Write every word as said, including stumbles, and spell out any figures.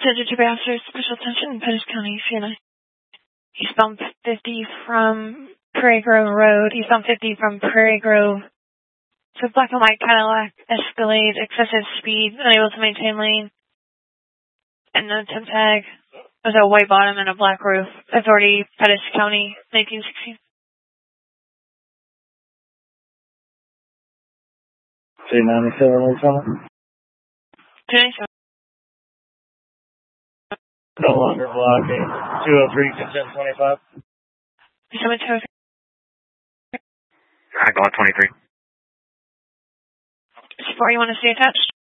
Digital Officer, Special Attention, Pettis County, C N I. Eastbound fifty from Prairie Grove Road. Eastbound fifty from Prairie Grove. So black and white Cadillac, Escalade, excessive speed, unable to maintain lane. And no temp tag. There's a white bottom and a black roof. Authority, Pettis County, nineteen sixteen. two ninety-seven, what's on? two ninety-seven. No longer blocking. two oh three, ten twenty-five. Summit two oh three. I got twenty-three. Support, you want to stay attached?